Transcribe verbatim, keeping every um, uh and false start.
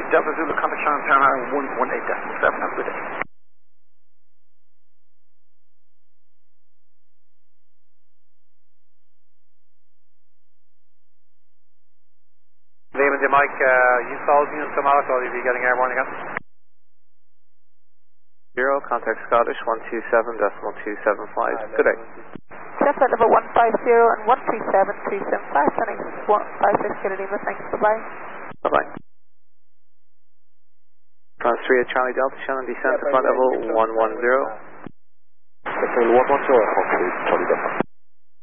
Delta Zulu, contact Sean Tower one one eight decimal seven. Have a good day. Lehman to Mike, uh, you solved units come out, or will you be getting airborne again? Zero, contact Scottish one two seven decimal two seven five. Good day. Chef at level one five zero and one three seven three seven five, sending one five six Kilo Lima, thanks, bye bye. Bye bye. France three at Charlie Delta, Shannon descent to flight level one one zero. Control one one zero, Charlie Delta.